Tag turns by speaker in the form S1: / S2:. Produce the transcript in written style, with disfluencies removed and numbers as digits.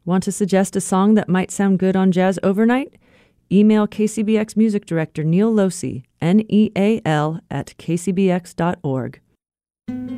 S1: Want to suggest a song that might sound good on Jazz Overnight? Email KCBX Music Director Neal Losey, NEAL @kcbx.org.